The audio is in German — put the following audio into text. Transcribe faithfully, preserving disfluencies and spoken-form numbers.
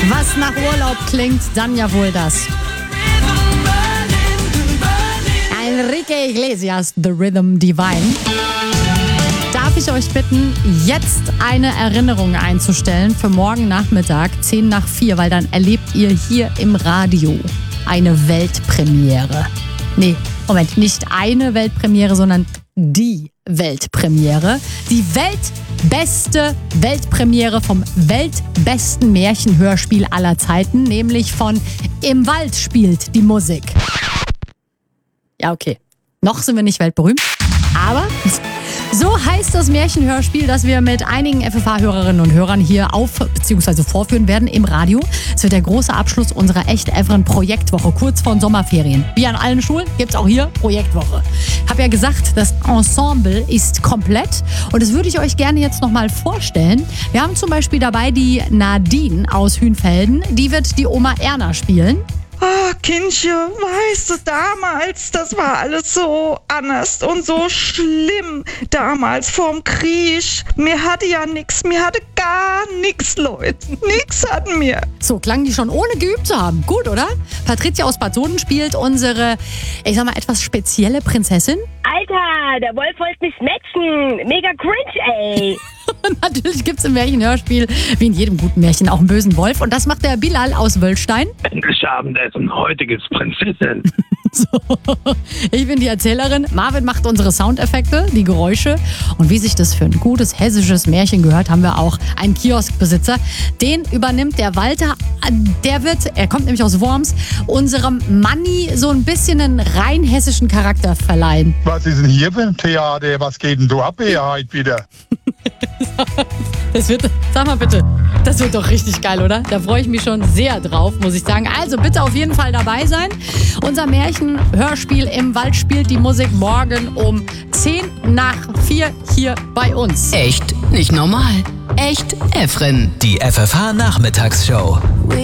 Was nach Urlaub klingt, dann ja wohl das. Enrique Iglesias, The Rhythm Divine. Darf ich euch bitten, jetzt eine Erinnerung einzustellen für morgen Nachmittag, zehn nach vier, weil dann erlebt ihr hier im Radio eine Weltpremiere. Nee, Moment, nicht eine Weltpremiere, sondern die Weltpremiere. Die weltbeste Weltpremiere vom weltbesten Märchenhörspiel aller Zeiten, nämlich von Im Wald spielt die Musik. Ja, okay. Noch sind wir nicht weltberühmt, aber so heißt das Märchenhörspiel, das wir mit einigen F F H-Hörerinnen und Hörern hier auf- bzw. vorführen werden im Radio. Es wird der große Abschluss unserer Echt-Evren-Projektwoche, kurz vor den Sommerferien. Wie an allen Schulen gibt es auch hier Projektwoche. Ich habe ja gesagt, das Ensemble ist komplett und das würde ich euch gerne jetzt nochmal vorstellen. Wir haben zum Beispiel dabei die Nadine aus Hünfelden, die wird die Oma Erna spielen. Ah, Kindchen, weißt du, damals, das war alles so anders und so schlimm. Damals vorm Krieg. Mir hatte ja nix, mir hatte gar nix, Leute. Nix hatten wir. So klang die schon ohne geübt zu haben. Gut, oder? Patricia aus Bad Soden spielt unsere, ich sag mal, etwas spezielle Prinzessin. Alter, der Wolf wollte mich snatchen. Mega cringe, ey. Und natürlich gibt's im Märchenhörspiel, wie in jedem guten Märchen, auch einen bösen Wolf. Und das macht der Bilal aus Wöllstein. Endlich Abendessen, heute gibt's Prinzessin. So, ich bin die Erzählerin. Marvin macht unsere Soundeffekte, die Geräusche. Und wie sich das für ein gutes hessisches Märchen gehört, haben wir auch einen Kioskbesitzer. Den übernimmt der Walter. Der wird, er kommt nämlich aus Worms, unserem Manni so ein bisschen einen rein hessischen Charakter verleihen. Was ist denn hier für ein Theater? Was geht denn du ab hier heute wieder? Das wird, sag mal bitte, das wird doch richtig geil, oder? Da freue ich mich schon sehr drauf, muss ich sagen. Also bitte auf jeden Fall dabei sein. Unser Märchenhörspiel Im Wald spielt die Musik morgen um zehn nach vier hier bei uns. Echt nicht normal. Echt Evren. Die F F H-Nachmittagsshow.